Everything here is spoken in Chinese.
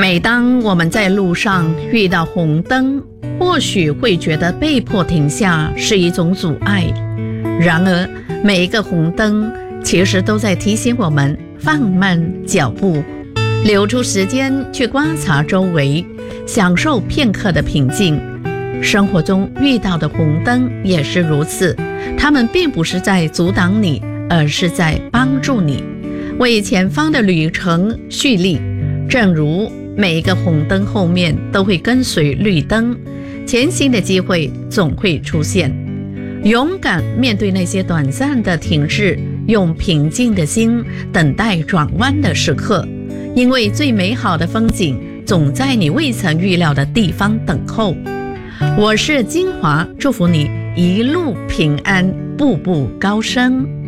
每当我们在路上遇到红灯，或许会觉得被迫停下是一种阻碍。然而，每一个红灯其实都在提醒我们放慢脚步，留出时间去观察周围，享受片刻的平静。生活中遇到的红灯也是如此，它们并不是在阻挡你，而是在帮助你，为前方的旅程蓄力。正如每一个红灯后面都会跟随绿灯，前行的机会总会出现。勇敢面对那些短暂的停滞，用平静的心等待转弯的时刻，因为最美好的风景总在你未曾预料的地方等候。我是金华，祝福你一路平安，步步高升。